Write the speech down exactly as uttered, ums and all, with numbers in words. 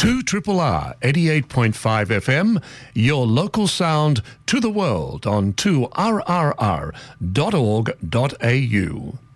two R R R eighty-eight point five F M, your local sound to the world on two R R R dot org dot A U.